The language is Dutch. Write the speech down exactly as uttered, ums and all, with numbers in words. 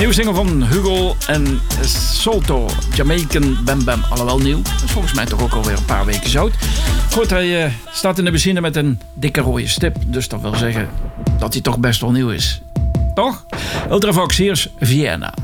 Nieuwe single van Hugo en Solto, Jamaican Bam Bam. Alhoewel nieuw, dat is volgens mij toch ook alweer een paar weken oud. Goed, hij uh, staat in de benzine met een dikke rode stip. Dus dat wil zeggen dat hij toch best wel nieuw is. Toch? Ultravox, hier is Vienna.